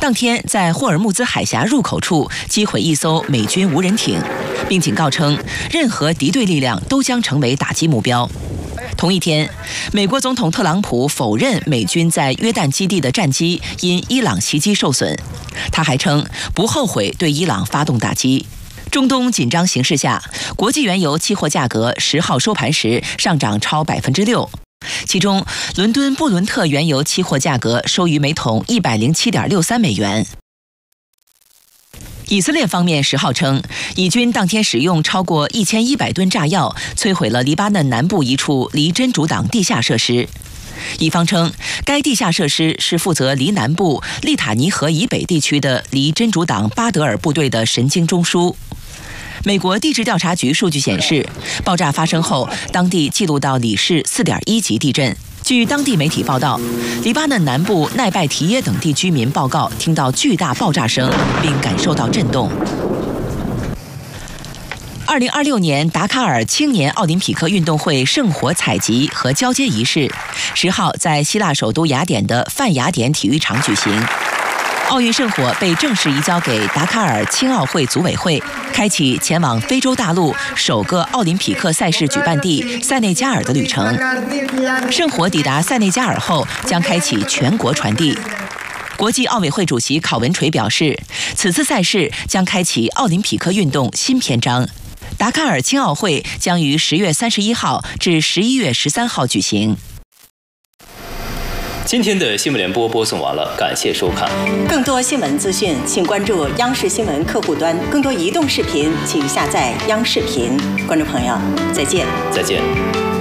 当天在霍尔木兹海峡入口处击毁一艘美军无人艇，并警告称，任何敌对力量都将成为打击目标。同一天，美国总统特朗普否认美军在约旦基地的战机因伊朗袭击受损，他还称不后悔对伊朗发动打击。中东紧张形势下，国际原油期货价格10号收盘时上涨超6%，其中伦敦布伦特原油期货价格收于每桶107.63美元。以色列方面10号称，以军当天使用超过1100吨炸药，摧毁了黎巴嫩南部一处离真主党地下设施。以方称，该地下设施是负责离南部利塔尼河以北地区的离真主党巴德尔部队的神经中枢。美国地质调查局数据显示，爆炸发生后，当地记录到里氏4.1级地震。据当地媒体报道，黎巴嫩南部奈拜提耶等地居民报告听到巨大爆炸声，并感受到震动。2026年达喀尔青年奥林匹克运动会圣火采集和交接仪式10号在希腊首都雅典的泛雅典体育场举行。奥运圣火被正式移交给达喀尔青奥会组委会，开启前往非洲大陆首个奥林匹克赛事举办地塞内加尔的旅程。圣火抵达塞内加尔后，将开启全国传递。国际奥委会主席考文垂表示，此次赛事将开启奥林匹克运动新篇章。达喀尔青奥会将于10月31号至11月13号举行。 今天的新闻联播播送完了，感谢收看。 更多新闻资讯，请关注央视新闻客户端。更多移动视频，请下载央视频。观众朋友，再见。 再见。